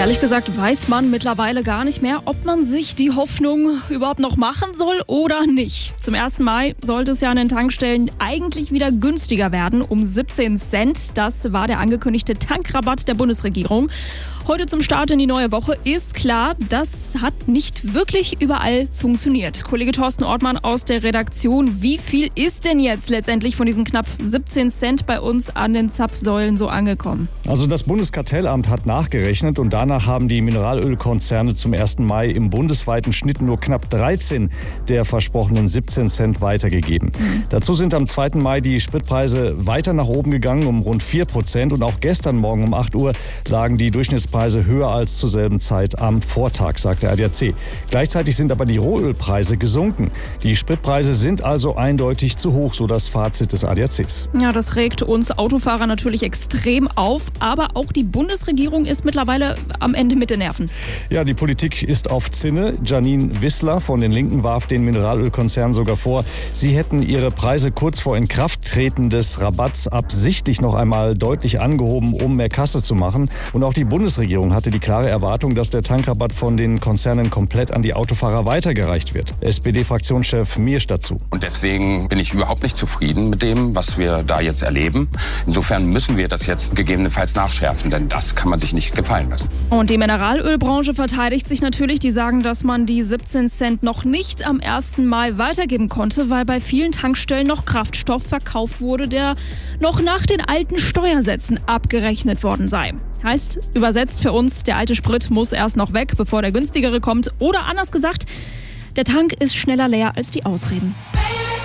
Ehrlich gesagt weiß man mittlerweile gar nicht mehr, ob man sich die Hoffnung überhaupt noch machen soll oder nicht. Zum 1. Mai sollte es ja an den Tankstellen eigentlich wieder günstiger werden, um 17 Cent. Das war der angekündigte Tankrabatt der Bundesregierung. Heute zum Start in die neue Woche ist klar, das hat nicht wirklich überall funktioniert. Kollege Thorsten Ortmann aus der Redaktion, wie viel ist denn jetzt letztendlich von diesen knapp 17 Cent bei uns an den Zapfsäulen so angekommen? Also das Bundeskartellamt hat nachgerechnet und danach haben die Mineralölkonzerne zum 1. Mai im bundesweiten Schnitt nur knapp 13 der versprochenen 17 Cent weitergegeben. Dazu sind am 2. Mai die Spritpreise weiter nach oben gegangen um rund 4% und auch gestern Morgen um 8 Uhr lagen die Durchschnittspreise höher als zur selben Zeit am Vortag, sagt der ADAC. Gleichzeitig sind aber die Rohölpreise gesunken. Die Spritpreise sind also eindeutig zu hoch, so das Fazit des ADACs. Ja, das regt uns Autofahrer natürlich extrem auf, aber auch die Bundesregierung ist mittlerweile am Ende mit den Nerven. Ja, die Politik ist auf Zinne. Janine Wissler von den Linken warf den Mineralölkonzernen sogar vor, sie hätten ihre Preise kurz vor Inkrafttreten des Rabatts absichtlich noch einmal deutlich angehoben, um mehr Kasse zu machen. Und auch die Bundesregierung hatte die klare Erwartung, dass der Tankrabatt von den Konzernen komplett an die Autofahrer weitergereicht wird. SPD-Fraktionschef Miersch dazu. Und deswegen bin ich überhaupt nicht zufrieden mit dem, was wir da jetzt erleben. Insofern müssen wir das jetzt gegebenenfalls nachschärfen, denn das kann man sich nicht gefallen lassen. Und die Mineralölbranche verteidigt sich natürlich. Die sagen, dass man die 17 Cent noch nicht am 1. Mai weitergeben konnte, weil bei vielen Tankstellen noch Kraftstoff verkauft wurde, der noch nach den alten Steuersätzen abgerechnet worden sei. Heißt, übersetzt für uns, der alte Sprit muss erst noch weg, bevor der günstigere kommt. Oder anders gesagt, der Tank ist schneller leer als die Ausreden.